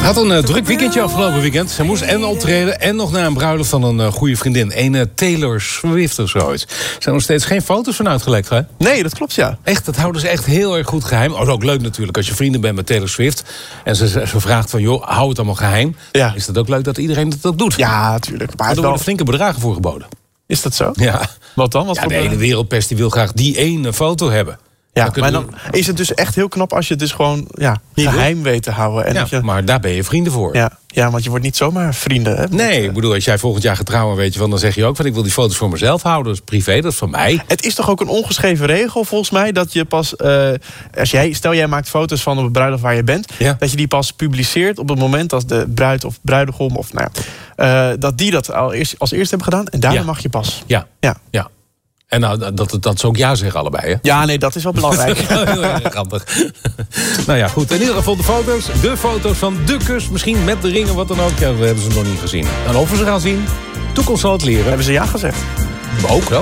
Had een druk weekendje afgelopen weekend. Ze moest en optreden en nog naar een bruiloft van een goede vriendin. Een Taylor Swift of zoiets. Er zijn nog steeds geen foto's van uitgelekt, hè? Nee, dat klopt, ja. Echt, dat houden ze echt heel erg goed geheim. Dat is ook leuk natuurlijk als je vrienden bent met Taylor Swift. En ze vraagt van, joh, hou het allemaal geheim. Ja. Is het ook leuk dat iedereen dat ook doet? Ja, natuurlijk. Maar er worden flinke bedragen voor geboden. Is dat zo? Ja. Wat dan? Wat de hele wereldpers die wil graag die ene foto hebben. Ja, maar dan is het dus echt heel knap als je het dus gewoon geheim weet te houden. En ja, maar daar ben je vrienden voor. Ja, want je wordt niet zomaar vrienden. Hè? Nee, ik bedoel, als jij volgend jaar gaat trouwen, weet je van, dan zeg je ook van, ik wil die foto's voor mezelf houden. Dat is privé, dat is van mij. Het is toch ook een ongeschreven regel volgens mij, dat je pas, stel jij maakt foto's van op het bruiloft waar je bent, dat je die pas publiceert op het moment als de bruid of bruidegom of dat die dat als eerste hebben gedaan en daarna mag je pas. Ja. En nou, dat ze ook ja zeggen allebei, hè? Ja, nee, dat is wel belangrijk. Heel erg grappig. Nou ja, goed. In ieder geval de foto's van de kus. Misschien met de ringen, wat dan ook. Ja, we hebben ze nog niet gezien. En of we ze gaan zien, toekomst zal het leren. Hebben ze ja gezegd? Ook wel.